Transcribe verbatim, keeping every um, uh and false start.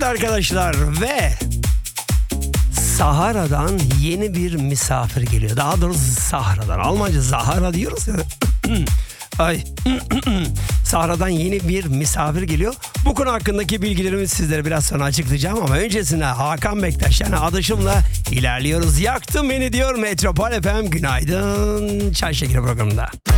arkadaşlar ve Sahara'dan yeni bir misafir geliyor. Daha doğrusu Sahara'dan. Almanca Sahara diyoruz ya. Ay. Sahara'dan yeni bir misafir geliyor. Bu konu hakkındaki bilgilerimi sizlere biraz sonra açıklayacağım ama öncesinde Hakan Bektaş yani adaşımla ilerliyoruz. Yaktın beni diyor Metropol F M. Günaydın Çay Şekeri programında.